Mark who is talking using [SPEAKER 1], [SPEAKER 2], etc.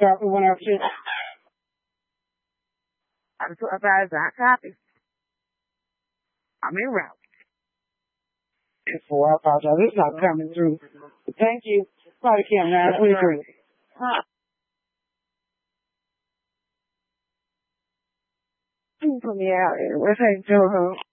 [SPEAKER 1] Start with one or two.
[SPEAKER 2] I'm so advised I copy. I'm en route.
[SPEAKER 1] Before I apologize, it's not coming through. Thank you. Body cam 923.
[SPEAKER 2] Put me out. What's that, Joe?